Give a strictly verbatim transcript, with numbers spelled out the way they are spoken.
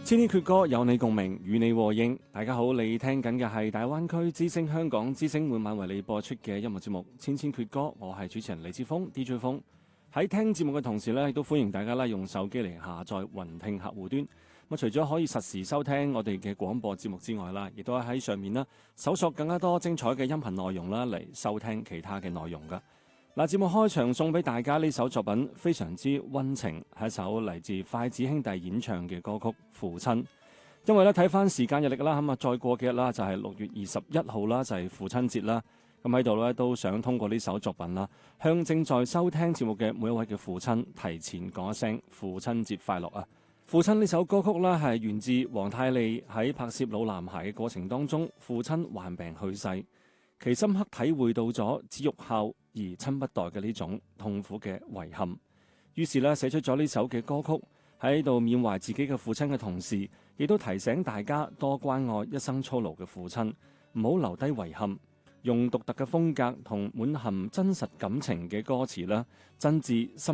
千禧闕歌有你共鳴，與你和應。大家好，你聽緊嘅係大灣區之聲香港之聲每晚為你播出嘅音樂節目《千禧闕歌》，我係主持人李志峰 D J 峰。喺聽節目嘅同時咧，亦都歡迎大家咧用手機嚟下載雲聽客戶端。咁除咗可以實時收聽我哋嘅廣播節目之外啦，亦都喺上面啦搜索更加多精彩嘅音頻內容啦，嚟收聽其他嘅內容噶。嗱，節目開場送俾大家呢首作品非常之溫情，係一首嚟自筷子兄弟演唱嘅歌曲《父親》。因為咧睇翻時間日曆啦，咁啊再過幾日啦，就係六月二十一號啦，就係父親節啦。咁喺度咧都想通過呢首作品啦，向正在收聽節目嘅每一位嘅父親提前講一聲父親節快樂啊！父親呢首歌曲呢，係源自黃太利喺拍攝《老男孩》嘅過程當中，父親患病去世，其深刻體會到咗子欲孝而親不待嘅呢種痛苦嘅遺憾，於是咧寫出咗呢首嘅歌曲，喺度緬懷自己嘅父親嘅同時，亦都提醒大家多關愛一生操勞嘅父親，唔好留低遺憾。用獨特嘅風格同滿含真實感情嘅歌詞啦，真摯深